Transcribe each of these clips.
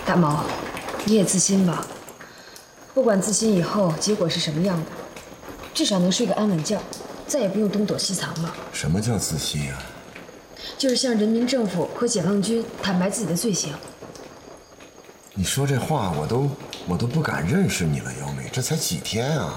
大毛，你也自新吧。不管自新以后结果是什么样的，至少能睡个安稳觉，再也不用东躲西藏了。 什么叫自新啊？ 就是向人民政府和解放军坦白自己的罪行。 你说这话我都不敢认识你了，姚梅，这才几天啊！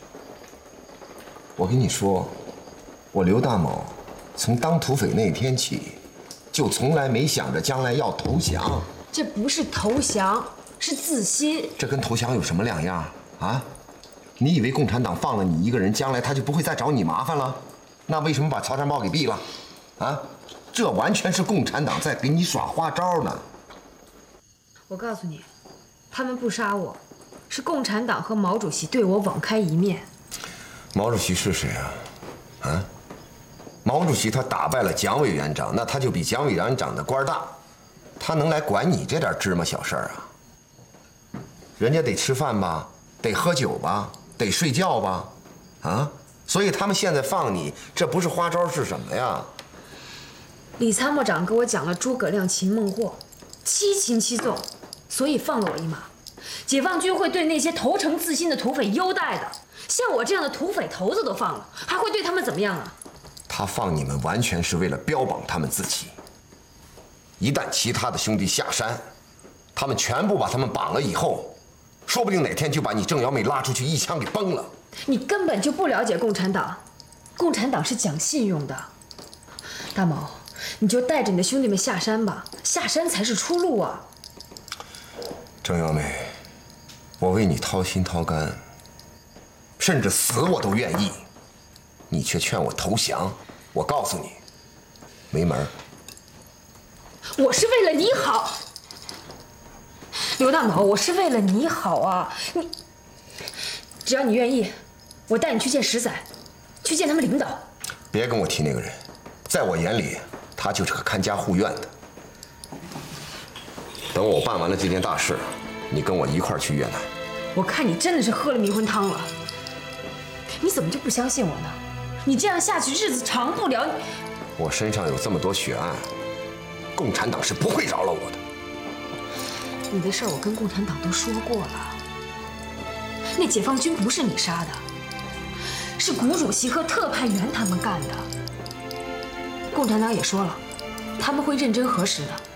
我跟你说，我刘大某从当土匪那天起，就从来没想着将来要投降。 这不是投降，是自新。 这跟投降有什么两样啊？你以为共产党放了你一个人，将来他就不会再找你麻烦了？那为什么把曹山包给毙了？啊，这完全是共产党在给你耍花招呢。 我告诉你，他们不杀我，是共产党和毛主席对我网开一面。 毛主席是谁啊？啊？毛主席他打败了蒋委员长，那他就比蒋委员长的官大，他能来管你这点芝麻小事儿啊？人家得吃饭吧，得喝酒吧，得睡觉吧，啊？所以他们现在放你，这不是花招是什么呀？ 李参谋长给我讲了诸葛亮、秦孟获，七擒七纵，所以放了我一马。解放军会对那些投诚自新的土匪优待的，像我这样的土匪头子都放了，还会对他们怎么样啊？ 他放你们完全是为了标榜他们自己。一旦其他的兄弟下山，他们全部把他们绑了以后，说不定哪天就把你郑瑶妹拉出去一枪给崩了。 你根本就不了解共产党，共产党是讲信用的。大毛，你就带着你的兄弟们下山吧，下山才是出路啊！ 郑瑶妹，我为你掏心掏肝，甚至死我都愿意，你却劝我投降，我告诉你，没门儿。 我是为了你好，刘大毛，我是为了你好啊！只要你愿意，我带你去见十载，去见他们领导。 别跟我提那个人，在我眼里，他就是个看家护院的。等我办完了这件大事，你跟我一块儿去越南。 我看你真的是喝了迷魂汤了，你怎么就不相信我呢？你这样下去日子长不了。 我身上有这么多血案，共产党是不会饶了我的。 你的事儿我跟共产党都说过了，那解放军不是你杀的，是谷主席和特派员他们干的。共产党也说了，他们会认真核实的。